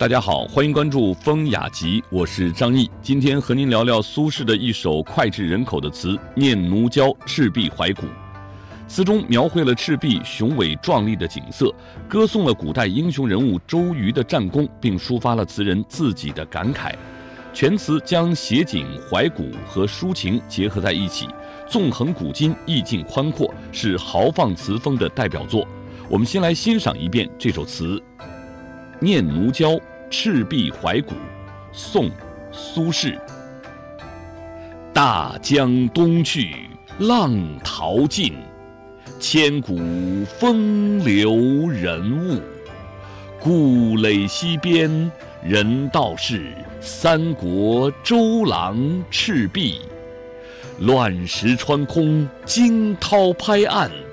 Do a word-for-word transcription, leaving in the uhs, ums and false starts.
大家好，欢迎关注风雅集，我是张毅。今天和您聊聊苏轼的一首脍炙人口的词《念奴娇·赤壁怀古》。词中描绘了赤壁雄伟壮丽的景色，歌颂了古代英雄人物周瑜的战功，并抒发了词人自己的感慨。全词将写景、怀古和抒情结合在一起，纵横古今，意境宽阔，是豪放词风的代表作。我们先来欣赏一遍这首词《念奴娇·赤壁怀古》，宋·苏轼。大江东去，浪淘尽，千古风流人物。故垒西边，人道是三国周郎赤壁。乱石穿空，惊涛拍岸，